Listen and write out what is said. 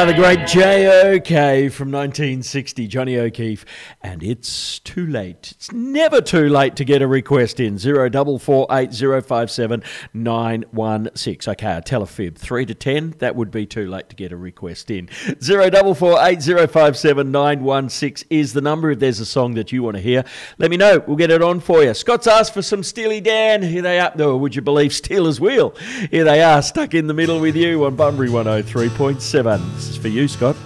the great J.O.K. from 1960, Johnny O'Keefe. And it's too late. It's never too late to get a request in. 0448057916. Okay, I tell a fib. 3 to 10, that would be too late to get a request in. 0448057916 is the number. If there's a song that you want to hear, let me know. We'll get it on for you. Scott's asked for some Steely Dan. Here they are. No, would you believe Steelers Wheel? Here they are, stuck in the middle with you on Bunbury 103.7. This is for you, Scott.